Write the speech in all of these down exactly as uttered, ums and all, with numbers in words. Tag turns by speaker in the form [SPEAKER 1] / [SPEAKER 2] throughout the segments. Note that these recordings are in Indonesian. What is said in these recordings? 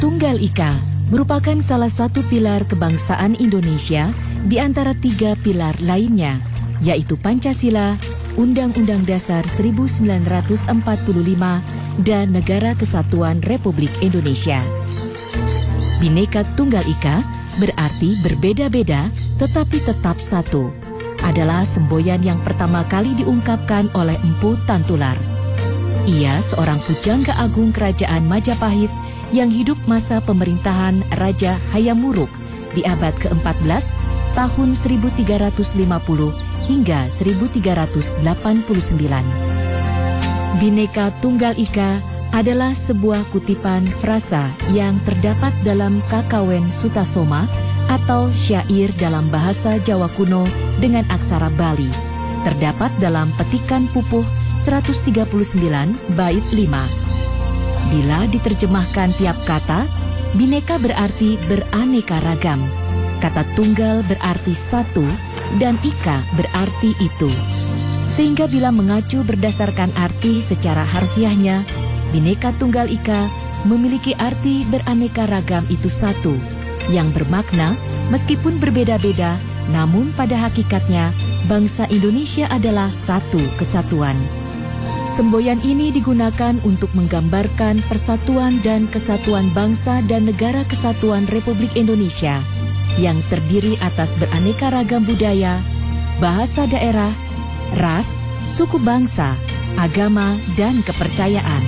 [SPEAKER 1] Tunggal Ika merupakan salah satu pilar kebangsaan Indonesia di antara tiga pilar lainnya, yaitu Pancasila, Undang-Undang Dasar seribu sembilan ratus empat puluh lima, dan Negara Kesatuan Republik Indonesia. Bhinneka Tunggal Ika berarti berbeda-beda tetapi tetap satu. Adalah semboyan yang pertama kali diungkapkan oleh Empu Tantular. Ia seorang pujangga agung Kerajaan Majapahit yang hidup masa pemerintahan Raja Hayam Wuruk di abad keempat belas tahun seribu tiga ratus lima puluh hingga seribu tiga ratus delapan puluh sembilan. Bhinneka Tunggal Ika adalah sebuah kutipan frasa yang terdapat dalam Kakawin Sutasoma atau syair dalam bahasa Jawa kuno dengan aksara Bali. Terdapat dalam petikan pupuh seratus tiga puluh sembilan bait lima. Bila diterjemahkan tiap kata, Bhinneka berarti beraneka ragam. Kata tunggal berarti satu dan ika berarti itu. Sehingga bila mengacu berdasarkan arti secara harfiahnya, Bhinneka Tunggal Ika memiliki arti beraneka ragam itu satu, yang bermakna meskipun berbeda-beda, namun pada hakikatnya bangsa Indonesia adalah satu kesatuan. Semboyan ini digunakan untuk menggambarkan persatuan dan kesatuan bangsa dan negara kesatuan Republik Indonesia yang terdiri atas beraneka ragam budaya, bahasa daerah, ras, suku bangsa, agama, dan kepercayaan.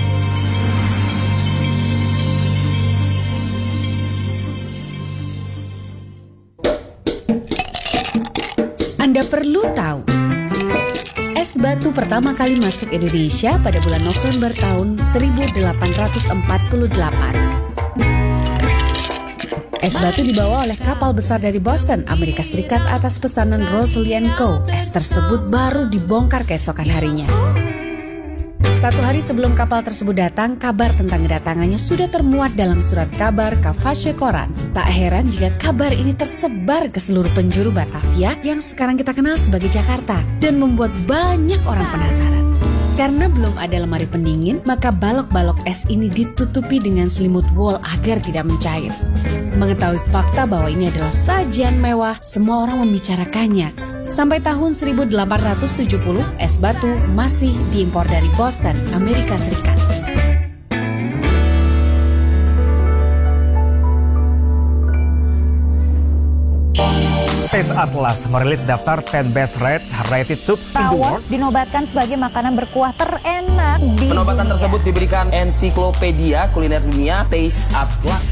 [SPEAKER 2] Anda perlu tahu, es batu pertama kali masuk Indonesia pada bulan November tahun seribu delapan ratus empat puluh delapan. Es batu dibawa oleh kapal besar dari Boston, Amerika Serikat atas pesanan Rossley and Co. Es tersebut baru dibongkar keesokan harinya. Satu hari sebelum kapal tersebut datang, kabar tentang kedatangannya sudah termuat dalam surat kabar Kavashe Koran. Tak heran jika kabar ini tersebar ke seluruh penjuru Batavia yang sekarang kita kenal sebagai Jakarta dan membuat banyak orang penasaran. Karena belum ada lemari pendingin, maka balok-balok es ini ditutupi dengan selimut wol agar tidak mencair. Mengetahui fakta bahwa ini adalah sajian mewah, semua orang membicarakannya. Sampai tahun seribu delapan ratus tujuh puluh, es batu masih diimpor dari Boston, Amerika Serikat.
[SPEAKER 3] Taste Atlas merilis daftar sepuluh best rated soups in the
[SPEAKER 4] Rawon
[SPEAKER 3] world.
[SPEAKER 4] dinobatkan sebagai makanan berkuah terenak di
[SPEAKER 5] Penobatan
[SPEAKER 4] dunia.
[SPEAKER 5] tersebut diberikan ensiklopedia kuliner dunia Taste Atlas.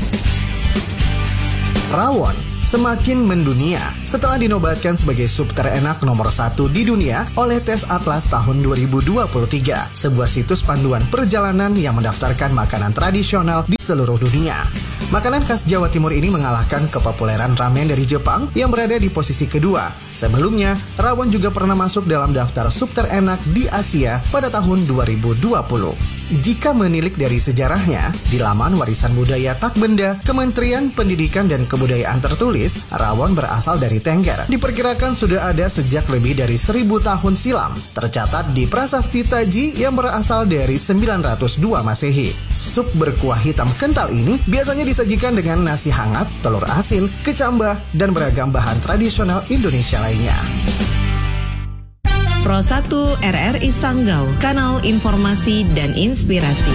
[SPEAKER 6] Rawon semakin mendunia setelah dinobatkan sebagai sup terenak nomor satu di dunia oleh Taste Atlas tahun dua ribu dua puluh tiga, sebuah situs panduan perjalanan yang mendaftarkan makanan tradisional di seluruh dunia. Makanan khas Jawa Timur ini mengalahkan kepopuleran ramen dari Jepang yang berada di posisi kedua. Sebelumnya, rawon juga pernah masuk dalam daftar sup terenak di Asia pada tahun dua ribu dua puluh. Jika menilik dari sejarahnya, di laman warisan budaya Tak Benda, Kementerian Pendidikan dan Kebudayaan tertulis, rawon berasal dari Tengger. Diperkirakan sudah ada sejak lebih dari seribu tahun silam. Tercatat di Prasasti Taji yang berasal dari sembilan ratus dua Masehi. Sup berkuah hitam kental ini biasanya disajikan dengan nasi hangat, telur asin, kecambah, dan beragam bahan tradisional Indonesia lainnya.
[SPEAKER 7] Pro satu R R I Sanggau, kanal informasi dan inspirasi.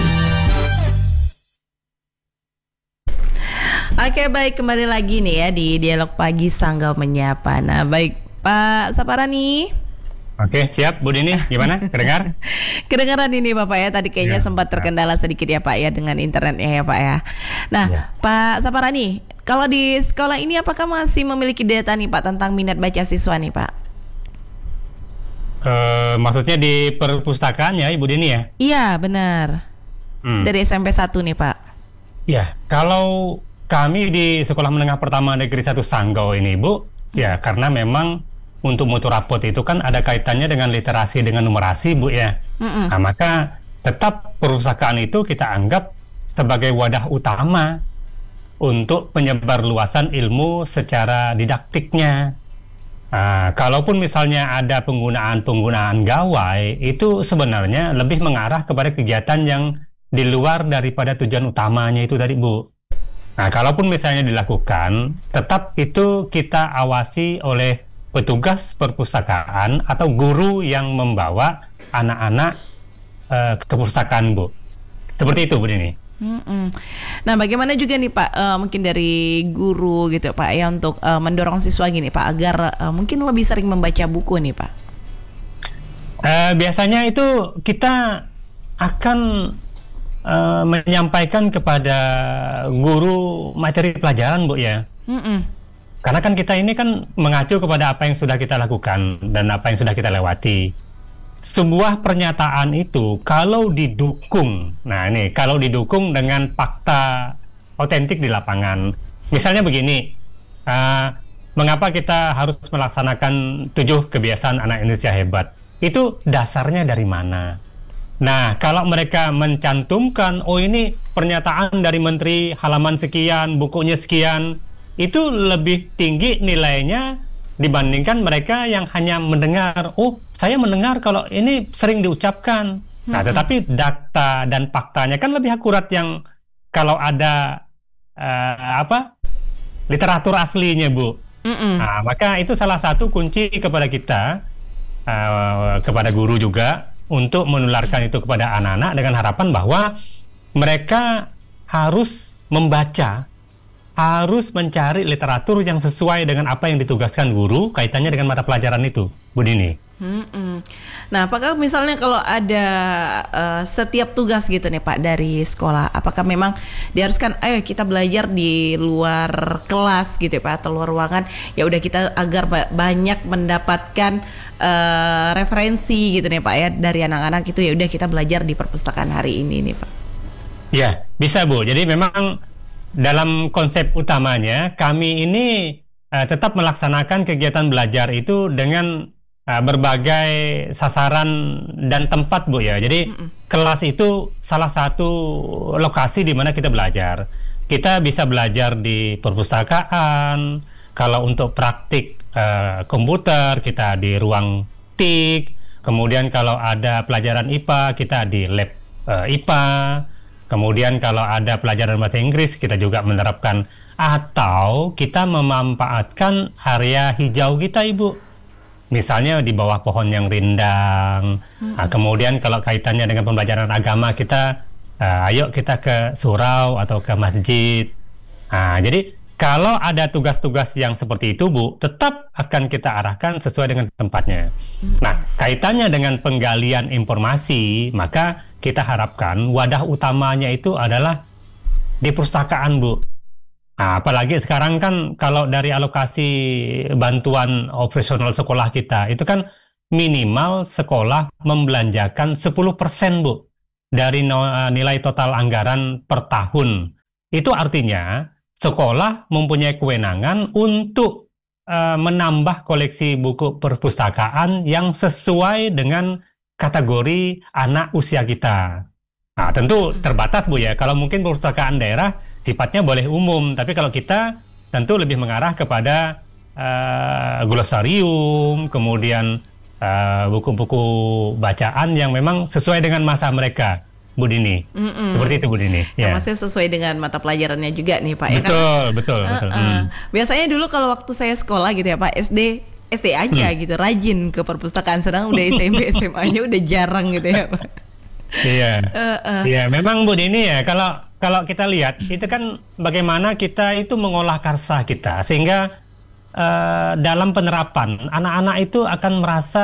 [SPEAKER 8] Oke, baik, kembali lagi nih ya di Dialog Pagi Sanggau Menyapa. Nah, baik Pak Saparani.
[SPEAKER 9] Oke, siap Bu Dini, gimana? Kedengar?
[SPEAKER 8] Kedengaran ini Bapak ya, tadi kayaknya ya, sempat terkendala sedikit ya Pak ya dengan internetnya ya Pak ya. Nah, ya. Pak Saparani, kalau di sekolah ini apakah masih memiliki data nih Pak tentang minat baca siswa nih Pak?
[SPEAKER 9] Uh, maksudnya di perpustakaan ya Ibu Dini ya?
[SPEAKER 8] Iya benar, hmm. Dari S M P satu nih Pak.
[SPEAKER 9] Ya, kalau kami di Sekolah Menengah Pertama Negeri satu Sanggau ini Bu, hmm. ya karena memang untuk mutu rapot itu kan ada kaitannya dengan literasi, dengan numerasi Bu ya. Hmm. Nah maka tetap perpustakaan itu kita anggap sebagai wadah utama untuk penyebar luasan ilmu secara didaktiknya. Nah, kalaupun misalnya ada penggunaan-penggunaan gawai, itu sebenarnya lebih mengarah kepada kegiatan yang di luar daripada tujuan utamanya itu tadi Bu. Nah, kalaupun misalnya dilakukan, tetap itu kita awasi oleh petugas perpustakaan atau guru yang membawa anak-anak uh, ke perpustakaan, Bu. Seperti itu, Bu Dini.
[SPEAKER 8] Mm-mm. Nah, bagaimana juga nih Pak, uh, mungkin dari guru gitu Pak ya, untuk uh, mendorong siswa gini Pak agar uh, mungkin lebih sering membaca buku nih Pak?
[SPEAKER 9] Uh, biasanya itu kita akan uh, menyampaikan kepada guru materi pelajaran, Bu ya. Mm-mm. Karena kan kita ini kan mengacu kepada apa yang sudah kita lakukan dan apa yang sudah kita lewati. Sebuah pernyataan itu kalau didukung, nah ini kalau didukung dengan fakta otentik di lapangan. Misalnya begini, uh, mengapa kita harus melaksanakan tujuh kebiasaan anak Indonesia hebat? Itu dasarnya dari mana? Nah, kalau mereka mencantumkan, oh ini pernyataan dari menteri halaman sekian, bukunya sekian, itu lebih tinggi nilainya dibandingkan mereka yang hanya mendengar, oh saya mendengar kalau ini sering diucapkan. Nah, tetapi data dan faktanya kan lebih akurat yang kalau ada uh, apa literatur aslinya, Bu. Mm-mm. Nah, maka itu salah satu kunci kepada kita, uh, kepada guru juga, untuk menularkan itu kepada anak-anak dengan harapan bahwa mereka harus membaca, harus mencari literatur yang sesuai dengan apa yang ditugaskan guru kaitannya dengan mata pelajaran itu, Bu Dini.
[SPEAKER 8] Hmm-mm. Nah, apakah misalnya kalau ada uh, setiap tugas gitu nih Pak dari sekolah, apakah memang diharuskan, ayo kita belajar di luar kelas gitu ya Pak, atau luar ruangan, ya udah kita agar ba- banyak mendapatkan uh, referensi gitu nih Pak ya dari anak-anak itu, ya udah kita belajar di perpustakaan hari ini nih Pak.
[SPEAKER 9] Ya, bisa Bu. Jadi memang dalam konsep utamanya kami ini uh, tetap melaksanakan kegiatan belajar itu dengan uh, berbagai sasaran dan tempat, Bu ya. Jadi Mm-mm. kelas itu salah satu lokasi di mana kita belajar. Kita bisa belajar di perpustakaan. Kalau untuk praktik uh, komputer kita di ruang T I K. Kemudian kalau ada pelajaran I P A kita di lab uh, I P A. Kemudian kalau ada pelajaran bahasa Inggris kita juga menerapkan, atau kita memanfaatkan area hijau kita, Ibu. Misalnya di bawah pohon yang rindang. Hmm. Nah, kemudian kalau kaitannya dengan pembelajaran agama kita, uh, ayo kita ke surau atau ke masjid. Nah, jadi kalau ada tugas-tugas yang seperti itu, Bu, tetap akan kita arahkan sesuai dengan tempatnya. Hmm. Nah, kaitannya dengan penggalian informasi, maka kita harapkan wadah utamanya itu adalah di perpustakaan, Bu. Nah, apalagi sekarang kan kalau dari alokasi bantuan operasional sekolah kita, itu kan minimal sekolah membelanjakan sepuluh persen, Bu, dari nilai total anggaran per tahun. Itu artinya sekolah mempunyai kewenangan untuk uh, menambah koleksi buku perpustakaan yang sesuai dengan kategori anak usia kita. Nah, tentu terbatas, Bu ya. Kalau mungkin perpustakaan daerah sifatnya boleh umum, tapi kalau kita tentu lebih mengarah kepada uh, glosarium, kemudian uh, buku-buku bacaan yang memang sesuai dengan masa mereka, Bu Dini. Mm-mm. Seperti itu, Bu Dini.
[SPEAKER 8] Ya,
[SPEAKER 9] ya.
[SPEAKER 8] Maksudnya sesuai dengan mata pelajarannya juga nih Pak.
[SPEAKER 9] Betul,
[SPEAKER 8] ya kan?
[SPEAKER 9] betul,
[SPEAKER 8] uh,
[SPEAKER 9] betul.
[SPEAKER 8] Uh.
[SPEAKER 9] Hmm.
[SPEAKER 8] Biasanya dulu kalau waktu saya sekolah gitu ya Pak, S D S D aja hmm. gitu, rajin ke perpustakaan. Sedang udah S M P S M A-nya udah jarang gitu ya Pak.
[SPEAKER 9] Iya, uh, uh. Iya, memang Bu Dini ya. Kalau kalau kita lihat itu kan bagaimana kita itu mengolah karsa kita sehingga uh, dalam penerapan anak-anak itu akan merasa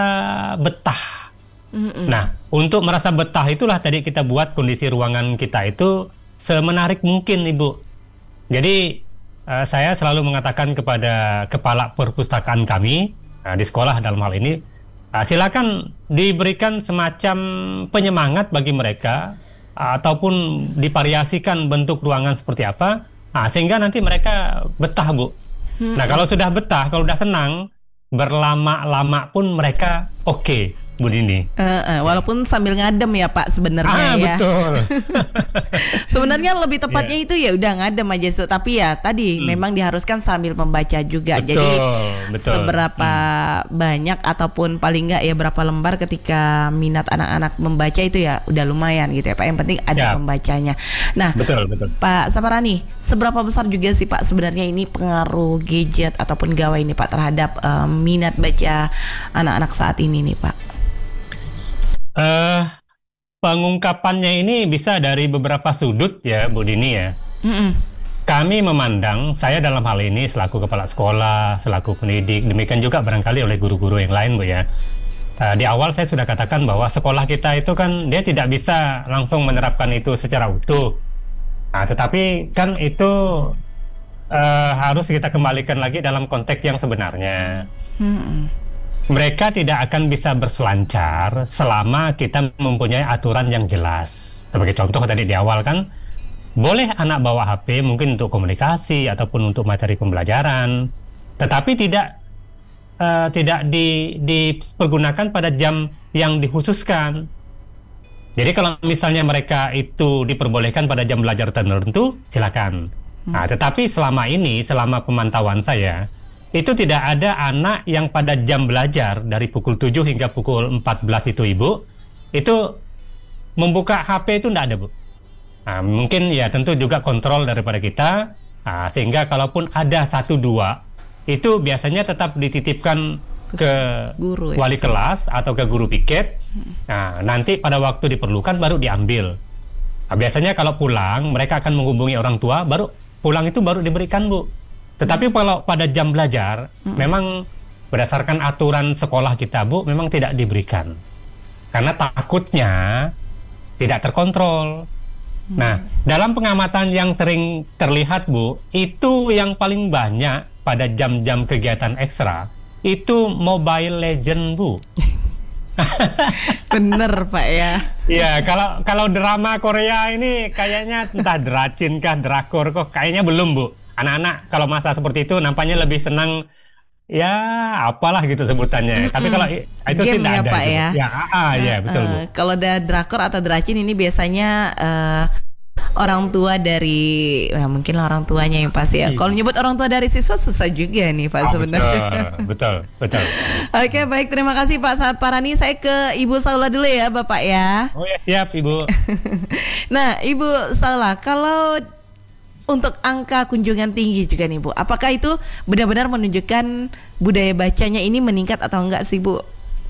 [SPEAKER 9] betah. Mm-mm. Nah, untuk merasa betah itulah tadi kita buat kondisi ruangan kita itu semenarik mungkin, Ibu. Jadi Uh, saya selalu mengatakan kepada kepala perpustakaan kami uh, di sekolah dalam hal ini, uh, silakan diberikan semacam penyemangat bagi mereka, uh, ataupun divariasikan bentuk ruangan seperti apa, uh, sehingga nanti mereka betah, Bu. Hmm. Nah, kalau sudah betah, kalau sudah senang, berlama-lama pun mereka oke. Okay. Bu Dini.
[SPEAKER 8] Uh, uh, walaupun sambil ngadem ya Pak sebenarnya
[SPEAKER 9] ah,
[SPEAKER 8] ya.
[SPEAKER 9] Betul.
[SPEAKER 8] Sebenarnya lebih tepatnya yeah. itu ya udah ngadem aja, tapi ya tadi hmm. memang diharuskan sambil membaca juga.
[SPEAKER 9] Betul,
[SPEAKER 8] Jadi
[SPEAKER 9] betul.
[SPEAKER 8] seberapa hmm. banyak ataupun paling nggak ya berapa lembar ketika minat anak-anak membaca itu ya udah lumayan gitu ya Pak. Yang penting ada yeah. pembacanya. Nah, betul, betul. Pak Saparani, seberapa besar juga sih Pak sebenarnya ini pengaruh gadget ataupun gawai ini Pak terhadap um, minat baca anak-anak saat ini nih Pak?
[SPEAKER 9] Uh, pengungkapannya ini bisa dari beberapa sudut ya Bu Dini ya. Mm-mm. Kami memandang, saya dalam hal ini selaku kepala sekolah, selaku pendidik, demikian juga barangkali oleh guru-guru yang lain Bu ya. Uh, di awal saya sudah katakan bahwa sekolah kita itu kan dia tidak bisa langsung menerapkan itu secara utuh. Nah, tetapi kan itu uh, harus kita kembalikan lagi dalam konteks yang sebenarnya. Mm-mm. Mereka tidak akan bisa berselancar selama kita mempunyai aturan yang jelas. Sebagai contoh tadi di awal kan, boleh anak bawa H P mungkin untuk komunikasi ataupun untuk materi pembelajaran, tetapi tidak uh, tidak di, dipergunakan pada jam yang dikhususkan. Jadi kalau misalnya mereka itu diperbolehkan pada jam belajar tertentu, silakan. Nah, tetapi selama ini, selama pemantauan saya, itu tidak ada anak yang pada jam belajar dari pukul tujuh hingga pukul empat belas itu Ibu, itu membuka H P itu tidak ada Bu. Nah, mungkin ya tentu juga kontrol daripada kita, nah, sehingga kalaupun ada satu dua, itu biasanya tetap dititipkan ke guru, ya? Wali kelas atau ke guru piket. Nah, nanti pada waktu diperlukan baru diambil. Nah, biasanya kalau pulang, mereka akan menghubungi orang tua, baru pulang itu baru diberikan Bu. Tetapi kalau pada jam belajar, hmm. memang berdasarkan aturan sekolah kita Bu, memang tidak diberikan. Karena takutnya tidak terkontrol. Hmm. Nah, dalam pengamatan yang sering terlihat Bu, itu yang paling banyak pada jam-jam kegiatan ekstra, itu Mobile Legend Bu.
[SPEAKER 8] Bener Pak ya.
[SPEAKER 9] Iya, kalau kalau drama Korea ini kayaknya entah Dracin kah, Drakor kok, kayaknya belum Bu. Anak-anak kalau masa seperti itu nampaknya lebih senang ya apalah gitu sebutannya. Mm-hmm. Tapi kalau itu sih tidak
[SPEAKER 8] ya,
[SPEAKER 9] ada
[SPEAKER 8] Pak,
[SPEAKER 9] gitu.
[SPEAKER 8] ya.
[SPEAKER 9] Ya, ah, ah, ya betul Bu.
[SPEAKER 8] Uh, kalau ada drakor atau dracin ini biasanya uh, orang tua dari ya mungkin orang tuanya yang pasti ya. Kalau nyebut orang tua dari siswa susah juga nih Pak ah, sebenarnya.
[SPEAKER 9] Betul, betul, betul.
[SPEAKER 8] Oke, baik, terima kasih Pak Saparani. Saya ke Ibu Saula dulu ya Bapak ya.
[SPEAKER 9] Oh ya, siap Ibu.
[SPEAKER 8] Nah, Ibu Saula, kalau untuk angka kunjungan tinggi juga nih Bu, apakah itu benar-benar menunjukkan budaya bacanya ini meningkat atau enggak sih Bu?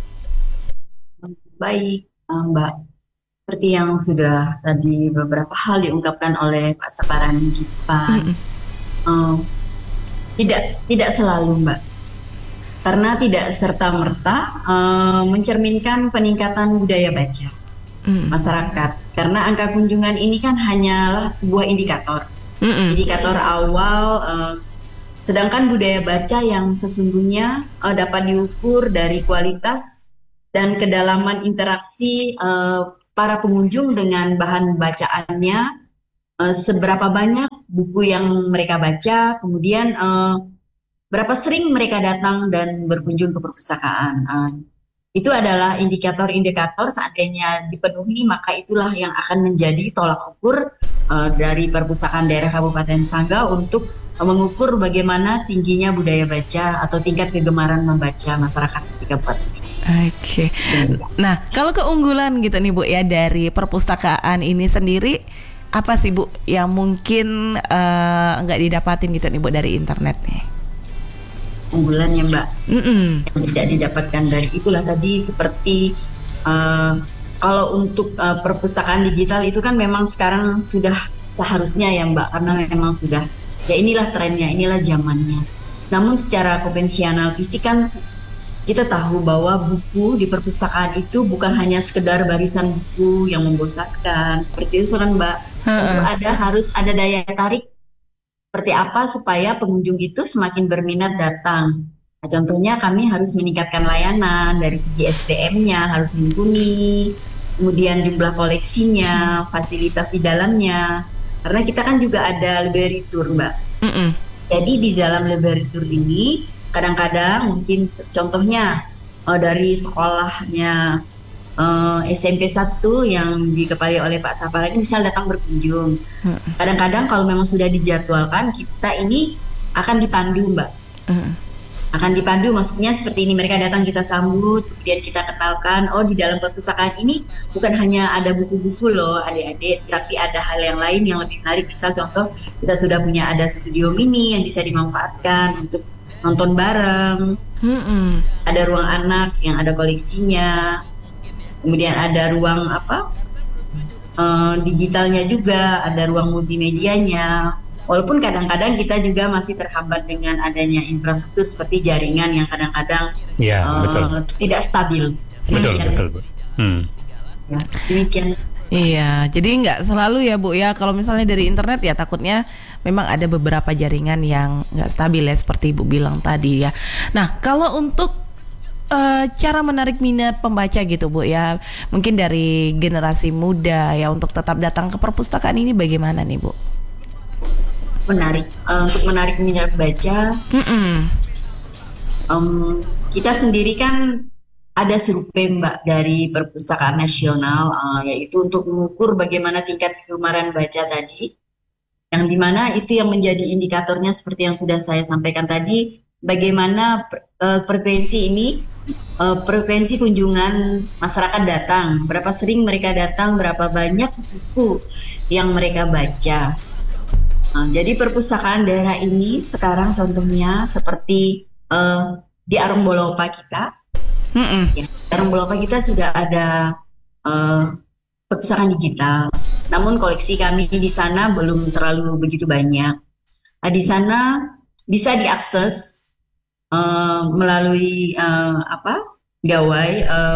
[SPEAKER 10] Baik Mbak, seperti yang sudah tadi beberapa hal diungkapkan oleh Pak Saparani Pak, mm-hmm. um, tidak tidak selalu Mbak, karena tidak serta merta um, mencerminkan peningkatan budaya baca mm. masyarakat. Karena angka kunjungan ini kan hanyalah sebuah indikator. Mm-mm. Indikator awal, uh, sedangkan budaya baca yang sesungguhnya uh, dapat diukur dari kualitas dan kedalaman interaksi uh, para pengunjung dengan bahan bacaannya, uh, seberapa banyak buku yang mereka baca, kemudian uh, berapa sering mereka datang dan berkunjung ke perpustakaan. Uh, itu adalah indikator-indikator, seandainya dipenuhi maka itulah yang akan menjadi tolak ukur uh, dari Perpustakaan Daerah Kabupaten Sanggau untuk uh, mengukur bagaimana tingginya budaya baca atau tingkat kegemaran membaca masyarakat di Kabupaten Sanggau.
[SPEAKER 8] Oke. Okay. Nah, kalau keunggulan gitu nih Bu ya dari perpustakaan ini sendiri, apa sih Bu yang mungkin uh, nggak didapatin gitu nih Bu dari internet nih?
[SPEAKER 10] Unggulannya Mbak, Mm-mm. yang tidak didapatkan dari itulah tadi seperti uh, kalau untuk uh, perpustakaan digital itu kan memang sekarang sudah seharusnya ya Mbak, karena memang sudah ya inilah trennya, inilah zamannya. Namun secara konvensional fisik kan kita tahu bahwa buku di perpustakaan itu bukan hanya sekedar barisan buku yang membosankan seperti itu kan Mbak. Tentu ada harus ada daya tarik. Seperti apa supaya pengunjung itu semakin berminat datang. Nah, contohnya kami harus meningkatkan layanan dari segi S D M-nya, harus mumpuni, kemudian jumlah koleksinya, fasilitas di dalamnya. Karena kita kan juga ada library tour, Mbak. Mm-mm. Jadi di dalam library tour ini, kadang-kadang mungkin contohnya uh, dari sekolahnya uh, S M P satu yang dikepalai oleh Pak Saparani misal datang berkunjung. Hmm. Kadang-kadang kalau memang sudah dijadwalkan, kita ini akan dipandu, Mbak. Hmm. Akan dipandu, maksudnya seperti ini, mereka datang kita sambut, kemudian kita kenalkan, oh di dalam perpustakaan ini bukan hanya ada buku-buku loh adik-adik, tapi ada hal yang lain yang lebih menarik. Misal contoh, kita sudah punya ada studio mini yang bisa dimanfaatkan untuk nonton bareng, mm-hmm. ada ruang anak yang ada koleksinya, kemudian ada ruang apa uh, digitalnya juga, ada ruang multimedianya. Walaupun kadang-kadang kita juga masih terhambat dengan adanya infrastruktur seperti jaringan yang kadang-kadang ya, uh, tidak stabil.
[SPEAKER 9] Betul, betul, betul. Hmm.
[SPEAKER 10] Ya, demikian.
[SPEAKER 8] Iya, jadi nggak selalu ya Bu ya. Kalau misalnya dari internet ya takutnya memang ada beberapa jaringan yang nggak stabil ya seperti Ibu bilang tadi ya. Nah, kalau untuk uh, cara menarik minat pembaca gitu Bu ya, mungkin dari generasi muda ya untuk tetap datang ke perpustakaan ini bagaimana nih Bu?
[SPEAKER 10] Menarik uh, untuk menarik minat baca. Um, kita sendiri kan ada survei Mbak dari Perpustakaan Nasional, uh, yaitu untuk mengukur bagaimana tingkat kegemaran baca tadi, yang dimana itu yang menjadi indikatornya seperti yang sudah saya sampaikan tadi, bagaimana uh, frekuensi ini, uh, frekuensi kunjungan masyarakat datang, berapa sering mereka datang, berapa banyak buku yang mereka baca. Nah, jadi perpustakaan daerah ini sekarang contohnya seperti uh, di Arung Bolopa kita, ya, di Arung Bolopa kita sudah ada uh, perpustakaan digital. Namun koleksi kami di sana belum terlalu begitu banyak. Nah, di sana bisa diakses uh, melalui uh, apa gawai uh,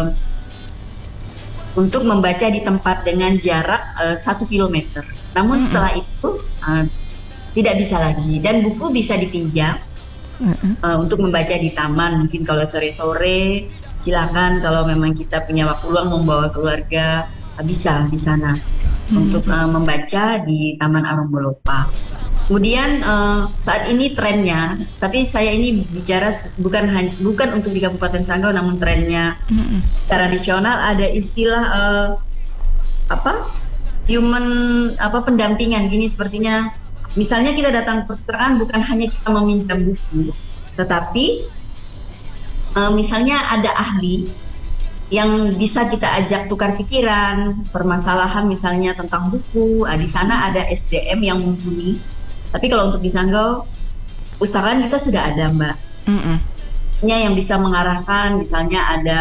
[SPEAKER 10] untuk membaca di tempat dengan jarak uh, satu kilometer. Namun setelah itu uh, tidak bisa lagi, dan buku bisa dipinjam mm-hmm. uh, untuk membaca di taman. Mungkin kalau sore-sore silakan, kalau memang kita punya waktu luang membawa keluarga, uh, bisa di sana mm-hmm. untuk uh, membaca di Taman Arung Bolopa. Kemudian uh, saat ini trennya, tapi saya ini bicara bukan hanya, bukan untuk di Kabupaten Sanggau, namun trennya mm-hmm. secara nasional ada istilah uh, apa human apa pendampingan gini sepertinya. Misalnya kita datang ke perpustakaan bukan hanya kita meminjam buku, tetapi uh, misalnya ada ahli yang bisa kita ajak tukar pikiran, permasalahan misalnya tentang buku. Nah, di sana ada S D M yang mumpuni. Tapi kalau untuk di Sanggau, perpustakaan kita sudah ada Mbak. Mm-hmm. Yang bisa mengarahkan, misalnya ada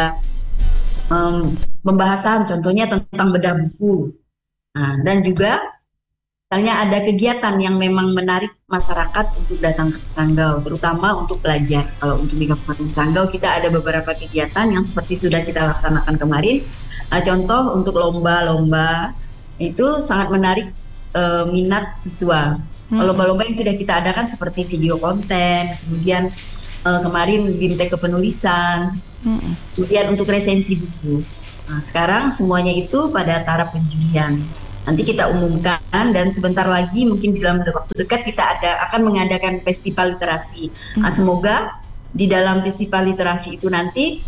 [SPEAKER 10] um, pembahasan, contohnya tentang bedah buku. Nah, dan juga misalnya ada kegiatan yang memang menarik masyarakat untuk datang ke Sanggau, terutama untuk belajar. Kalau untuk di Kabupaten Sanggau kita ada beberapa kegiatan yang seperti sudah kita laksanakan kemarin. Nah, contoh untuk lomba-lomba itu sangat menarik uh, minat siswa. Hmm. Lomba-lomba yang sudah kita adakan seperti video konten, kemudian uh, kemarin bimtek kepenulisan, hmm. kemudian untuk resensi buku. Nah, sekarang semuanya itu pada taraf penjudian. Nanti kita umumkan, dan sebentar lagi mungkin di dalam waktu dekat kita ada akan mengadakan festival literasi. Hmm. Nah, semoga di dalam festival literasi itu nanti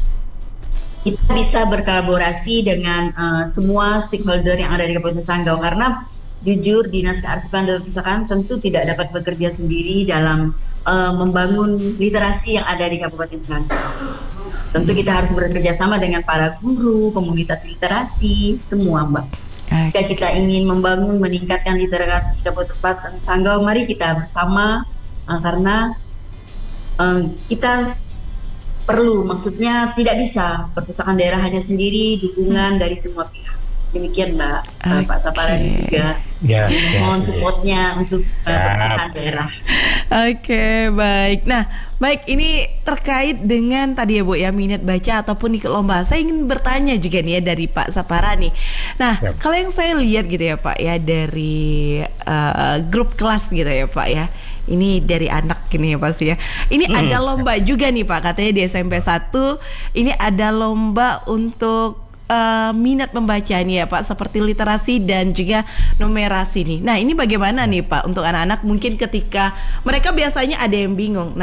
[SPEAKER 10] kita bisa berkolaborasi dengan uh, semua stakeholder yang ada di Kabupaten Sanggau, karena jujur Dinas Kearsipan dan Perpustakaan tentu tidak dapat bekerja sendiri dalam uh, membangun literasi yang ada di Kabupaten Sanggau. Tentu kita harus bekerja sama dengan para guru, komunitas literasi, semua Mbak. Jika kita ingin membangun, meningkatkan literasi Kabupaten Sanggau, mari kita bersama uh, karena uh, kita perlu, maksudnya tidak bisa perpustakaan daerah hanya sendiri, dukungan hmm. dari semua pihak. Demikian Mbak, okay. Pak Saparani juga ya, mohon ya, supportnya ya. untuk uh, perpustakaan daerah.
[SPEAKER 8] Oke, okay, baik. Nah, baik, ini terkait dengan tadi ya Bu ya, minat baca ataupun ikut lomba. Saya ingin bertanya juga nih ya dari Pak Saparani. Nah, ya. kalau yang saya lihat gitu ya Pak ya, dari uh, grup kelas gitu ya Pak ya, ini dari anak gini ya pasti ya. Ini hmm. ada lomba juga nih Pak, katanya di S M P satu ini ada lomba untuk Uh, minat membaca nih ya Pak, seperti literasi dan juga numerasi nih. Nah, ini bagaimana nih Pak untuk anak-anak mungkin ketika mereka biasanya ada yang bingung. Nah,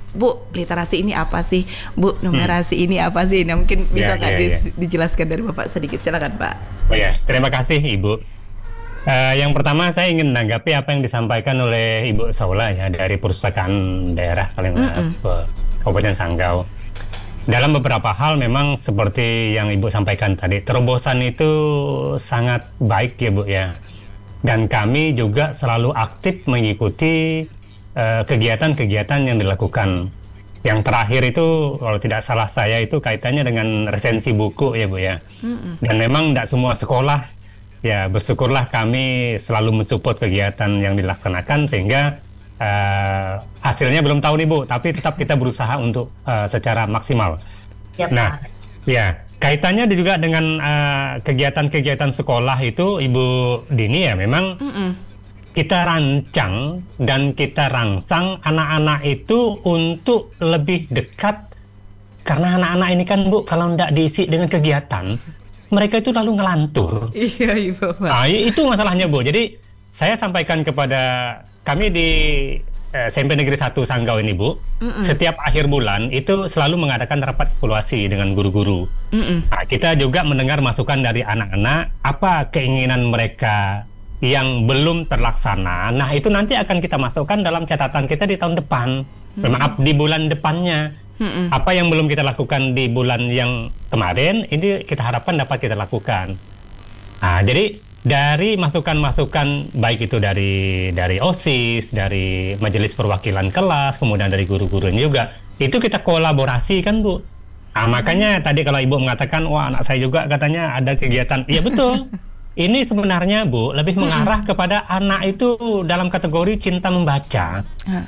[SPEAKER 8] Bu, literasi ini apa sih? Bu, numerasi hmm. ini apa sih? Nah, mungkin bisa nggak
[SPEAKER 9] ya, ya,
[SPEAKER 8] di,
[SPEAKER 9] ya.
[SPEAKER 8] dijelaskan dari Bapak sedikit? Silakan, Pak.
[SPEAKER 9] Oh ya, terima kasih Ibu. Uh, yang pertama saya ingin menanggapi apa yang disampaikan oleh Ibu Saula ya dari Perpustakaan Daerah Kalimantan Kabupaten Sanggau. Dalam beberapa hal memang seperti yang Ibu sampaikan tadi, terobosan itu sangat baik ya Bu ya. Dan kami juga selalu aktif mengikuti uh, kegiatan-kegiatan yang dilakukan. Yang terakhir itu kalau tidak salah saya itu kaitannya dengan resensi buku ya Bu ya. Mm-mm. Dan memang tidak semua sekolah ya, bersyukurlah kami selalu mensupport kegiatan yang dilaksanakan sehingga uh, hasilnya belum tahu nih Bu, tapi tetap kita berusaha untuk uh, secara maksimal. Yep. Nah, ya. Kaitannya juga dengan uh, kegiatan-kegiatan sekolah itu, Ibu Dini ya, memang Mm-mm. kita rancang dan kita rangsang anak-anak itu untuk lebih dekat, karena anak-anak ini kan Bu, kalau tidak diisi dengan kegiatan, mereka itu lalu ngelantur.
[SPEAKER 8] Iya, Ibu.
[SPEAKER 9] Nah, itu masalahnya Bu. Jadi saya sampaikan kepada kami di eh, S M P Negeri satu Sanggau ini Bu, Mm-mm. setiap akhir bulan itu selalu mengadakan rapat evaluasi dengan guru-guru. Nah, kita juga mendengar masukan dari anak-anak, apa keinginan mereka yang belum terlaksana. Nah, itu nanti akan kita masukkan dalam catatan kita di tahun depan. Mm-mm. Maaf, di bulan depannya. Mm-mm. Apa yang belum kita lakukan di bulan yang kemarin, ini kita harapkan dapat kita lakukan. Nah, jadi dari masukan-masukan baik itu dari dari OSIS, dari Majelis Perwakilan Kelas, kemudian dari guru-guru juga, itu kita kolaborasi kan Bu. Nah, makanya tadi kalau Ibu mengatakan, wah anak saya juga katanya ada kegiatan. Iya betul. Ini sebenarnya Bu, lebih mengarah kepada anak itu dalam kategori cinta membaca.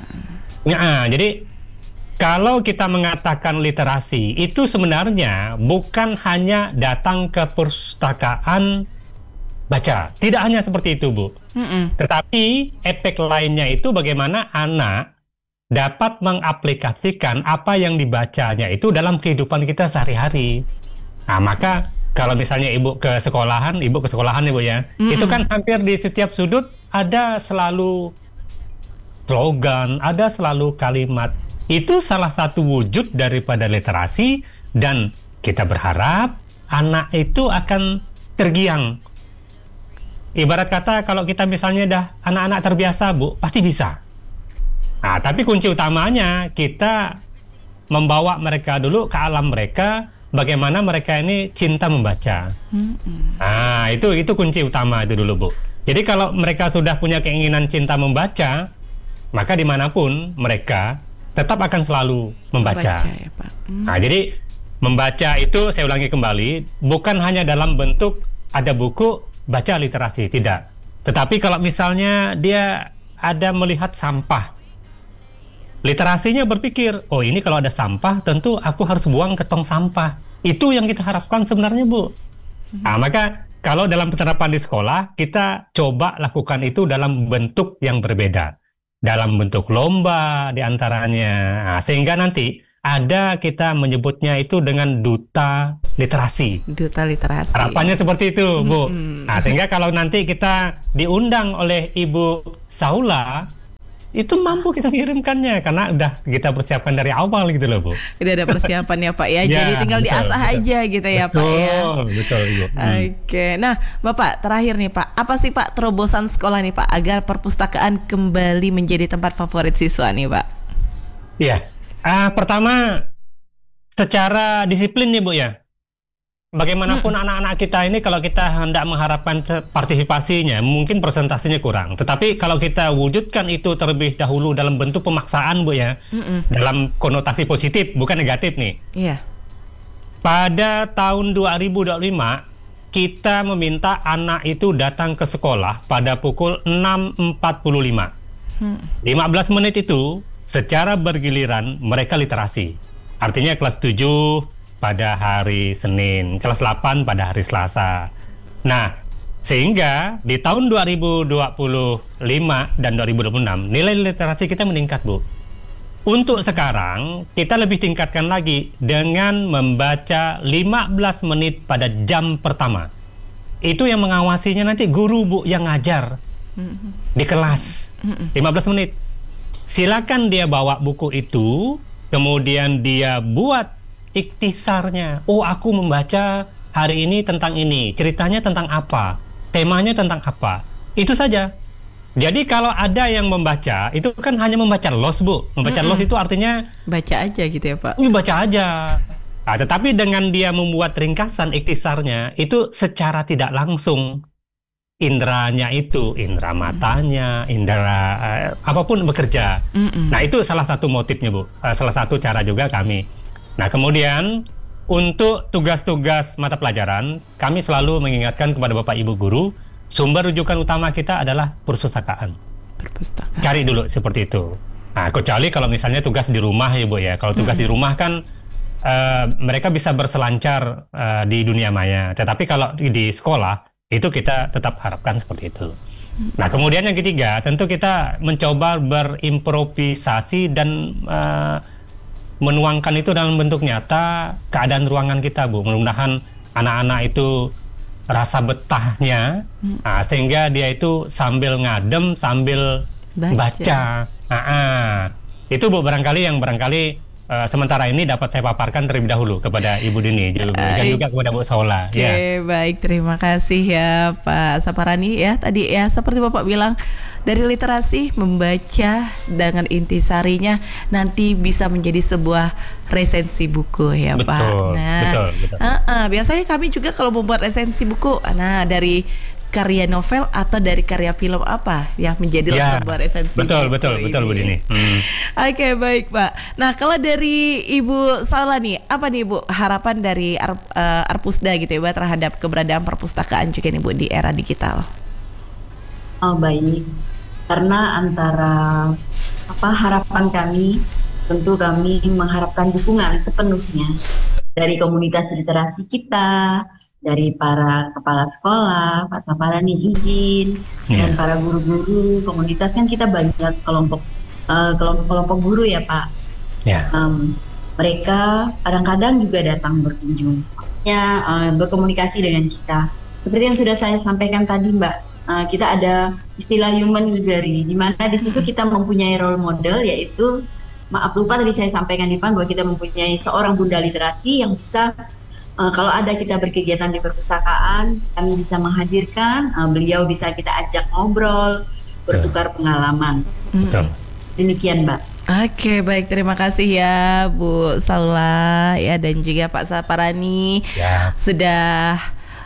[SPEAKER 9] Nah, jadi kalau kita mengatakan literasi, itu sebenarnya bukan hanya datang ke perpustakaan baca. Tidak hanya seperti itu, Bu. Mm-mm. Tetapi efek lainnya itu bagaimana anak dapat mengaplikasikan apa yang dibacanya itu dalam kehidupan kita sehari-hari. Nah, maka kalau misalnya Ibu ke sekolahan, Ibu ke sekolahan Ibu ya, Mm-mm. itu kan hampir di setiap sudut ada selalu slogan, ada selalu kalimat. Itu salah satu wujud daripada literasi dan kita berharap anak itu akan tergiang. Ibarat kata kalau kita misalnya dah anak-anak terbiasa Bu, pasti bisa. Nah, tapi kunci utamanya kita membawa mereka dulu ke alam mereka, bagaimana mereka ini cinta membaca. Mm-hmm. Nah, itu itu kunci utama itu dulu Bu. Jadi kalau mereka sudah punya keinginan cinta membaca, maka dimanapun mereka tetap akan selalu membaca. membaca ya, Pak. Mm. Nah, jadi membaca itu saya ulangi kembali, bukan hanya dalam bentuk ada buku baca literasi, tidak. Tetapi kalau misalnya dia ada melihat sampah, literasinya berpikir, oh ini kalau ada sampah tentu aku harus buang ke tong sampah. Itu yang kita harapkan sebenarnya Bu. Nah, maka kalau dalam penerapan di sekolah, kita coba lakukan itu dalam bentuk yang berbeda. Dalam bentuk lomba diantaranya. Nah, sehingga nanti ada kita menyebutnya itu dengan duta literasi.
[SPEAKER 8] Duta literasi.
[SPEAKER 9] Harapannya seperti itu, Bu. Mm-hmm. Nah, sehingga kalau nanti kita diundang oleh Ibu Saula, itu mampu kita kirimkannya karena udah kita persiapkan dari awal gitu loh, Bu.
[SPEAKER 8] Udah ada persiapannya Pak ya.
[SPEAKER 9] Ya,
[SPEAKER 8] jadi tinggal
[SPEAKER 9] betul,
[SPEAKER 8] diasah
[SPEAKER 9] betul.
[SPEAKER 8] aja gitu ya
[SPEAKER 9] betul,
[SPEAKER 8] Pak ya.
[SPEAKER 9] Betul, betul, Ibu. Hmm.
[SPEAKER 8] Oke. Nah, Bapak terakhir nih Pak, apa sih Pak terobosan sekolah nih Pak agar perpustakaan kembali menjadi tempat favorit siswa nih Pak?
[SPEAKER 9] Iya. Uh, pertama, secara disiplin nih Bu ya. Bagaimanapun hmm. anak-anak kita ini kalau kita hendak mengharapkan partisipasinya, mungkin presentasinya kurang. Tetapi kalau kita wujudkan itu terlebih dahulu dalam bentuk pemaksaan Bu ya, hmm. dalam konotasi positif, bukan negatif nih.
[SPEAKER 8] Iya.
[SPEAKER 9] Pada tahun dua ribu dua puluh lima, kita meminta anak itu datang ke sekolah pada pukul enam empat puluh lima. Hmm. lima belas menit itu secara bergiliran mereka literasi. Artinya kelas tujuh pada hari Senin, kelas delapan pada hari Selasa. Nah, sehingga di tahun dua ribu dua puluh lima dan dua ribu dua puluh enam nilai literasi kita meningkat, Bu. Untuk sekarang kita lebih tingkatkan lagi dengan membaca lima belas menit pada jam pertama. Itu yang mengawasinya nanti guru Bu yang ngajar di kelas. lima belas menit. Silakan dia bawa buku itu kemudian dia buat ikhtisarnya. Oh, aku membaca hari ini tentang ini, ceritanya tentang apa, temanya tentang apa. Itu saja. Jadi kalau ada yang membaca, itu kan hanya membaca los, Bu. Membaca
[SPEAKER 8] Mm-mm.
[SPEAKER 9] los itu artinya
[SPEAKER 8] baca aja gitu ya, Pak.
[SPEAKER 9] Wih, baca aja. Nah, tetapi dengan dia membuat ringkasan ikhtisarnya, itu secara tidak langsung indranya itu, indera matanya, indera eh, apapun bekerja.
[SPEAKER 8] Mm-mm.
[SPEAKER 9] Nah, itu salah satu motifnya, Bu. Eh, salah satu cara juga kami. Nah, kemudian untuk tugas-tugas mata pelajaran, kami selalu mengingatkan kepada Bapak Ibu guru, sumber rujukan utama kita adalah perpustakaan.
[SPEAKER 8] Perpustakaan.
[SPEAKER 9] Cari dulu seperti itu. Nah, kecuali kalau misalnya tugas di rumah ya, Bu ya. Kalau tugas
[SPEAKER 8] Mm-mm.
[SPEAKER 9] di rumah kan uh, mereka bisa berselancar uh, di dunia maya. Tetapi kalau di, di sekolah itu kita tetap harapkan seperti itu. Nah, kemudian yang ketiga, tentu kita mencoba berimprovisasi dan uh, menuangkan itu dalam bentuk nyata keadaan ruangan kita, Bu. Mudah-mudahan anak-anak itu rasa betahnya, hmm. nah, sehingga dia itu sambil ngadem, sambil baca. baca. Nah, ah. Itu Bu barangkali yang barangkali uh, sementara ini dapat saya paparkan terlebih dahulu kepada Ibu Dini juga, dan juga kepada Bu Saula.
[SPEAKER 8] Oke,
[SPEAKER 9] ya.
[SPEAKER 8] Baik, terima kasih ya Pak Saparani ya. Tadi ya seperti Bapak bilang, dari literasi membaca dengan intisarinya nanti bisa menjadi sebuah resensi buku ya,
[SPEAKER 9] betul,
[SPEAKER 8] Pak. Nah,
[SPEAKER 9] betul, betul.
[SPEAKER 8] Uh, uh, biasanya kami juga kalau membuat resensi buku, nah dari karya novel atau dari karya film apa yang menjadi
[SPEAKER 9] ya,
[SPEAKER 8] sebuah resensi
[SPEAKER 9] betul,
[SPEAKER 8] buku
[SPEAKER 9] betul,
[SPEAKER 8] ini.
[SPEAKER 9] betul, Bu Dini. Hmm.
[SPEAKER 8] Oke, baik, Pak. Nah, kalau dari Ibu Saula nih, apa nih Bu harapan dari Ar, uh, Arpusda gitu ya, Bu, terhadap keberadaan perpustakaan juga nih, Bu, di era digital?
[SPEAKER 10] Oh, baik. Karena antara apa harapan kami, tentu kami mengharapkan dukungan sepenuhnya dari komunitas literasi kita, dari para kepala sekolah, Pak Saparani izin, yeah. dan para guru-guru komunitas kan kita banyak kelompok uh, kelompok-kelompok guru ya, Pak.
[SPEAKER 9] Yeah.
[SPEAKER 10] Um, mereka kadang-kadang juga datang berkunjung, maksudnya uh, berkomunikasi dengan kita. Seperti yang sudah saya sampaikan tadi, Mbak. Uh, kita ada istilah human library, di mana di situ kita mempunyai role model, yaitu maaf lupa tadi saya sampaikan di depan bahwa kita mempunyai seorang bunda literasi yang bisa uh, kalau ada kita berkegiatan di perpustakaan, kami bisa menghadirkan, uh, beliau bisa kita ajak ngobrol, bertukar pengalaman.
[SPEAKER 8] Hmm.
[SPEAKER 10] Demikian, Mbak.
[SPEAKER 8] Oke, baik, terima kasih ya Bu Saula ya, dan juga Pak Saparani ya. Sudah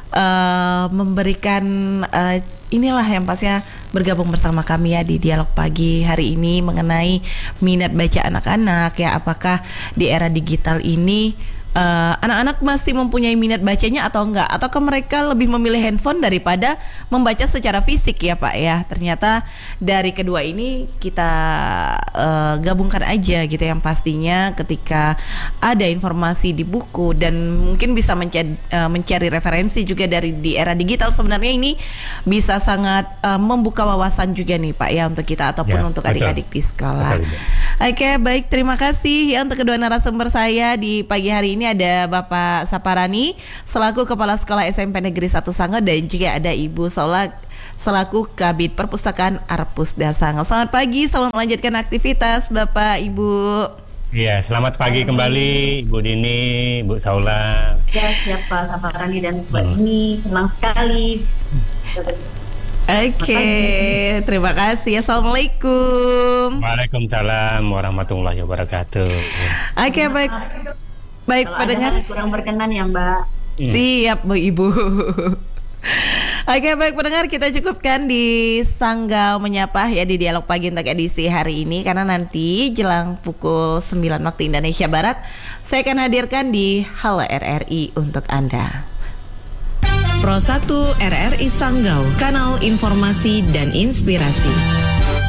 [SPEAKER 8] uh, memberikan uh, inilah yang pastinya bergabung bersama kami ya di Dialog Pagi hari ini mengenai minat baca anak-anak ya. Apakah di era digital ini uh, anak-anak masih mempunyai minat bacanya atau enggak? Ataukah mereka lebih memilih handphone daripada membaca secara fisik ya, Pak ya? Ternyata dari kedua ini kita uh, gabungkan aja gitu, yang pastinya ketika ada informasi di buku dan mungkin bisa mencari, uh, mencari referensi juga dari di era digital, sebenarnya ini bisa sangat uh, membuka wawasan juga nih, Pak ya, untuk kita ataupun ya, untuk betul. adik-adik di sekolah. Betul, betul. Oke, baik, terima kasih ya untuk kedua narasumber saya di pagi hari ini. Ada Bapak Saparani selaku Kepala Sekolah S M P Negeri satu Sango, dan juga ada Ibu Saula selaku Kabid Perpustakaan Arpusda Sango. Selamat pagi, selamat melanjutkan aktivitas Bapak Ibu.
[SPEAKER 9] Iya, selamat pagi kembali Ibu Dini, Bu Saula.
[SPEAKER 10] Ya, siapa Saparani dan Mbak hmm. ini senang sekali.
[SPEAKER 8] Oke, okay, terima kasih. Assalamualaikum.
[SPEAKER 9] Waalaikumsalam warahmatullahi wabarakatuh.
[SPEAKER 8] Oke, okay, baik. Baik,
[SPEAKER 10] kalau
[SPEAKER 8] pendengar.
[SPEAKER 10] Kurang berkenan ya, Mbak.
[SPEAKER 8] Siap, Bu Ibu. Oke, baik pendengar, kita cukupkan di Sanggau Menyapa ya di Dialog Pagi untuk edisi hari ini, karena nanti jelang pukul sembilan waktu Indonesia Barat saya akan hadirkan di Halo R R I untuk Anda.
[SPEAKER 7] Pro satu R R I Sanggau, kanal informasi dan inspirasi.